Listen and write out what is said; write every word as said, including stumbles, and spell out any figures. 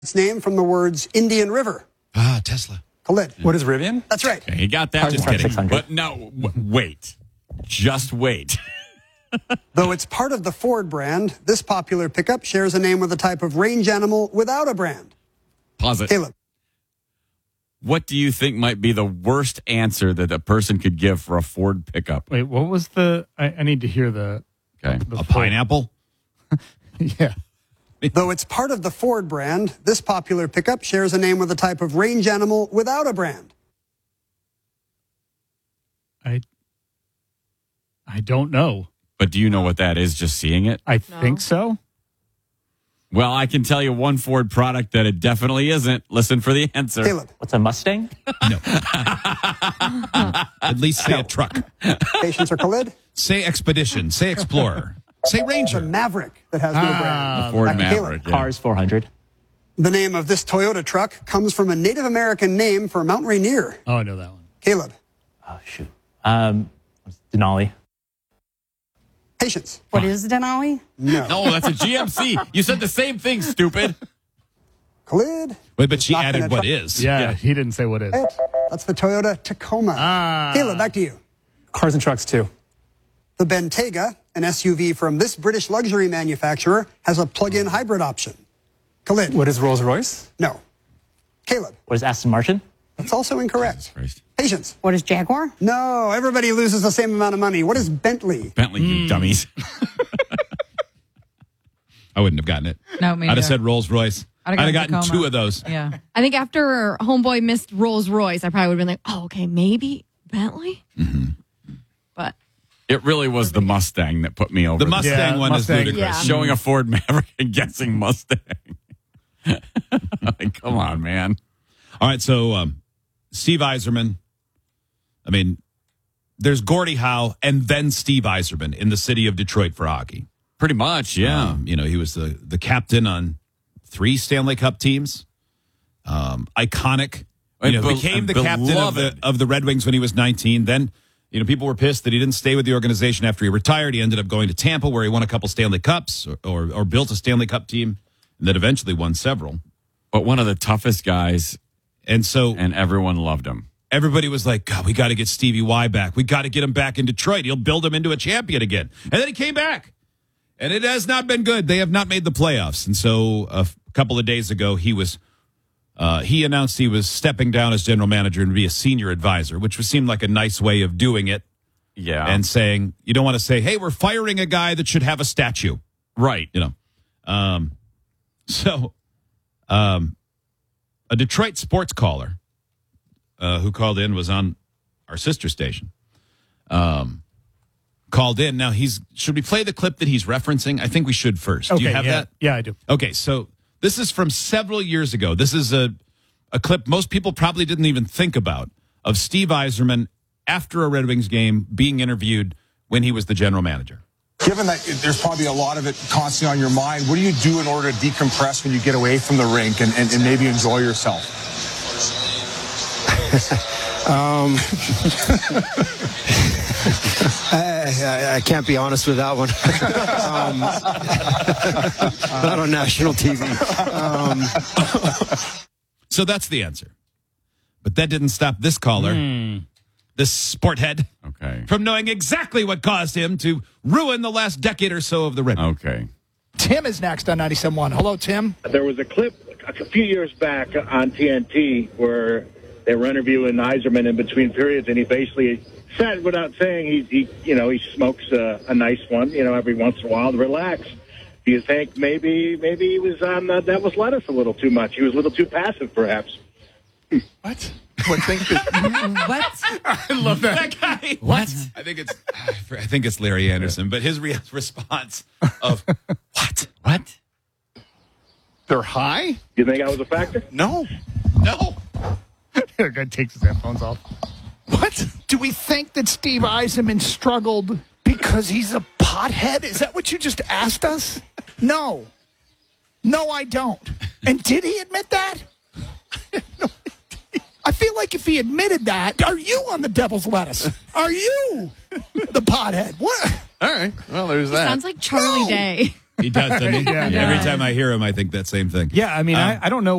It's named from the words Indian River. Ah, Tesla. Khalid. What is Rivian? That's right. Okay, he got that. Just kidding. But no, w- wait. Just wait. Though it's part of the Ford brand, this popular pickup shares a name with a type of range animal without a brand. Pause it. Caleb. What do you think might be the worst answer that a person could give for a Ford pickup? Wait, what was the? I, I need to hear the. Okay. the A full- pineapple? Yeah. Though it's part of the Ford brand, this popular pickup shares a name with a type of range animal without a brand. I. I don't know. But do you know what that is just seeing it? I think so. Well, I can tell you one Ford product that it definitely isn't. Listen for the answer. Caleb. What's a Mustang? No. At least say a truck. Patience or Khalid? Say expedition. Say explorer. Say It's a ranger. Maverick that has no brand. Ford Back to Caleb. Maverick. yeah. Cars four hundred. The name of this Toyota truck comes from a Native American name for Mount Rainier. Oh, I know that one. Caleb. Oh, shoot. Um, Denali. Patience. What is Denali? No. No, that's a G M C. You said the same thing, stupid. Khalid. Wait, but she Not gonna added what try- is. Yeah, Yeah. he didn't say what is. That's the Toyota Tacoma. Ah. Caleb, back to you. Cars and trucks, too. The Bentayga, an S U V from this British luxury manufacturer, has a plug-in hybrid option. Khalid. What is Rolls Royce? No. Caleb. What is Aston Martin? That's also incorrect. Christ. Patience. What is Jaguar? No, everybody loses the same amount of money. What is Bentley? Bentley, you dummies. I wouldn't have gotten it. No, me I'd have neither. said Rolls Royce. I'd I'd have have gotten gotten Tacoma. two of those. Yeah. I think after Homeboy missed Rolls Royce, I probably would have been like, oh, okay, maybe Bentley. But It really was the Mustang that put me over. The Mustang Yeah, one Mustang. is ludicrous. Yeah. Showing a Ford Maverick and guessing Mustang. Like, come on, man. All right, so um, Steve Yzerman. I mean, there's Gordie Howe and then Steve Yzerman in the city of Detroit for hockey. Pretty much, yeah. Um, you know, he was the, the captain on three Stanley Cup teams. Um, iconic. You know, Be- became the beloved. captain of the, of the Red Wings when he was nineteen. Then, you know, people were pissed that he didn't stay with the organization after he retired. He ended up going to Tampa where he won a couple Stanley Cups or, or, or built a Stanley Cup team and then eventually won several. But one of the toughest guys, And so and everyone loved him. everybody was like, God, we got to get Stevie Y back. We got to get him back in Detroit. He'll build him into a champion again. And then he came back. And it has not been good. They have not made the playoffs. And so a f- couple of days ago, he was uh, he announced he was stepping down as general manager and be a senior advisor, which would seem like a nice way of doing it. Yeah. And saying, you don't want to say, hey, we're firing a guy that should have a statue. right. You know. Um, so um, a Detroit sports caller uh, who called in was on our sister station. Um, called in. Now he's should we play the clip that he's referencing? I think we should first. Okay, do you have yeah. that? Yeah, I do. Okay, so this is from several years ago. This is a a clip most people probably didn't even think about of Steve Yzerman after a Red Wings game being interviewed when he was the general manager. Given that there's probably a lot of it constantly on your mind, what do you do in order to decompress when you get away from the rink and, and, and maybe enjoy yourself? Um, I, I, I can't be honest with that one. um, not on national T V. Um, So that's the answer. But that didn't stop this caller, this sport head, Okay. from knowing exactly what caused him to ruin the last decade or so of the Red Wings. Okay. Tim is next on ninety-seven point one. Hello, Tim. There was a clip a few years back on T N T where they were interviewing Yzerman in between periods, and he basically said, without saying, he, he you know, he smokes a, a nice one, you know, every once in a while to relax. Do you think maybe maybe he was on the Devil's Lettuce a little too much? He was a little too passive, perhaps. What? What think that? What? I love that, that guy. What? I think it's I think it's Larry Anderson, but his re- response of what? What? They're high? You think that was a factor? No. No. The guy takes his headphones off. What? Do we think that Steve Yzerman struggled because he's a pothead? Is that what you just asked us? No. No, I don't. And did he admit that? No. I feel like if he admitted that, are you on the Devil's Lettuce? Are you the pothead? What? all right. Well, there's that. Sounds like Charlie No. Day. He does, doesn't he? Yeah. Every time I hear him, I think that same thing. Yeah, I mean, Um, I, I don't know